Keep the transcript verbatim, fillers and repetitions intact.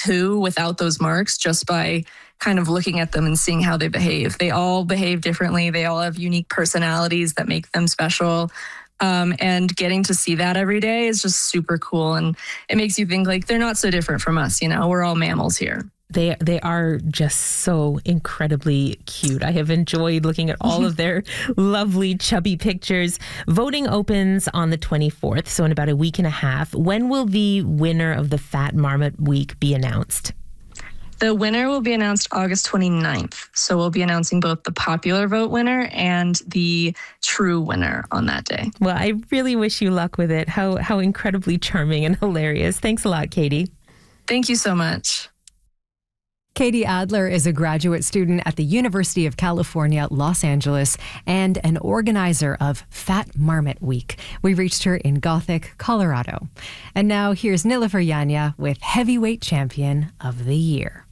who without those marks just by kind of looking at them and seeing how they behave. They all behave differently. They all have unique personalities that make them special. Um, and getting to see that every day is just super cool. And it makes you think like they're not so different from us. You know, we're all mammals here. They they are just so incredibly cute. I have enjoyed looking at all of their lovely chubby pictures. Voting opens on the twenty-fourth, so in about a week and a half. When will the winner of the Fat Marmot Week be announced? The winner will be announced August twenty-ninth. So we'll be announcing both the popular vote winner and the true winner on that day. Well, I really wish you luck with it. How how incredibly charming and hilarious. Thanks a lot, Katie. Thank you so much. Katie Adler is a graduate student at the University of California, Los Angeles, and an organizer of Fat Marmot Week. We reached her in Gothic, Colorado. And now here's Nilofer Yanya with Heavyweight Champion of the Year.